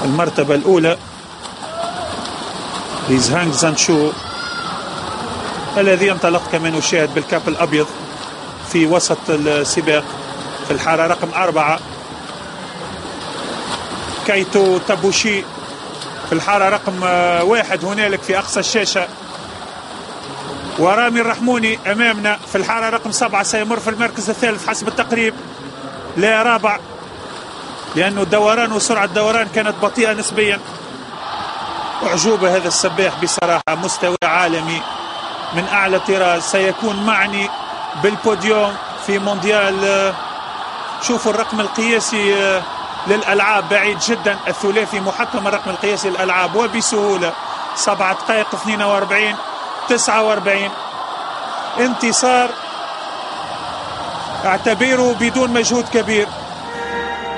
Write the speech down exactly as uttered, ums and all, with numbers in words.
المرتبة الأولى ليزهانغ زانشو الذي انطلق كما نشاهد بالكاب الأبيض في وسط السباق في الحارة رقم أربعة. كايتو تابوشي في الحارة رقم واحد هنالك في أقصى الشاشة، ورامي الرحموني أمامنا في الحارة رقم سبعة سيمر في المركز الثالث حسب التقريب، لا رابع لأنه الدوران وسرعة الدوران كانت بطيئة نسبيا. أعجوبة هذا السباح بصراحة، مستوى عالمي من أعلى طراز، سيكون معني بالبوديوم في مونديال. شوفوا الرقم القياسي للألعاب بعيد جدا، الثلاثي محطم الرقم القياسي للألعاب وبسهولة، سبعة دقائق اثنين وأربعين تسعة وأربعين. انتصار اعتبره بدون مجهود كبير.